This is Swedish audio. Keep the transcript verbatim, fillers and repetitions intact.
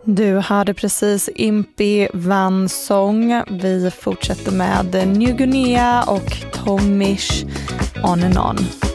Du hörde precis Impi Van Song. Vi fortsätter med New Guinea och Tomish On and On.